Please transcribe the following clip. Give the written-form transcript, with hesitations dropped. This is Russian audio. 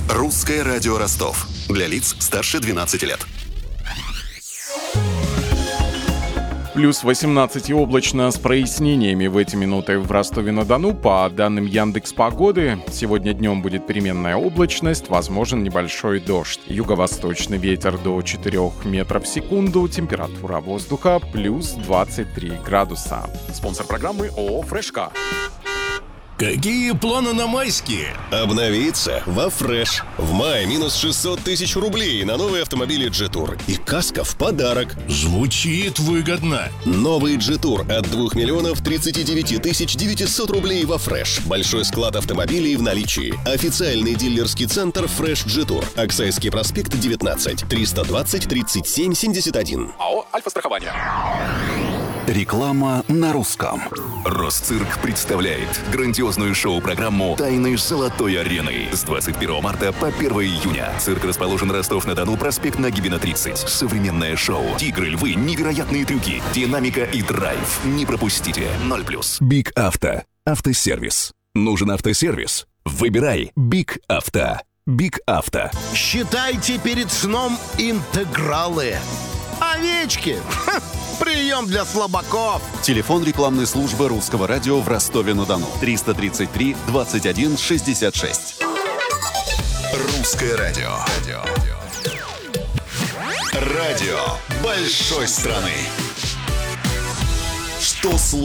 Русское радио Ростов. Для лиц старше 12 лет. Плюс 18 и облачно с прояснениями в эти минуты в Ростове-на-Дону. По данным Яндекс.Погоды, сегодня днем будет переменная облачность, возможен небольшой дождь. Юго-восточный ветер до 4 метров в секунду, температура воздуха плюс 23 градуса. Спонсор программы ООО «Фрешка». Какие планы на майские? Обновиться во Фреш. В мае минус 600 тысяч рублей на новые автомобили G-Tour. И каска в подарок. Звучит выгодно. Новый G-Tour от 2 миллионов 39 тысяч 900 рублей во Фреш. Большой склад автомобилей в наличии. Официальный дилерский центр Фреш G-Tour. Аксайский проспект 19. 320 37 71. АО «Альфа-страхование». Реклама на русском. Росцирк представляет грандиозную шоу-программу «Тайны Золотой арены» с 21 марта по 1 июня. Цирк расположен Ростов-на-Дону, проспект Нагибина, 30. Современное шоу, тигры, львы, невероятные трюки, динамика и драйв. Не пропустите. 0+. Биг Авто. Автосервис. Нужен автосервис? Выбирай Биг Авто. Биг Авто. Считайте перед сном интегралы. Овечки. Прием для слабаков. Телефон рекламной службы Русского радио в Ростове-на-Дону. 333 21 66. Русское радио. Радио большой страны. Что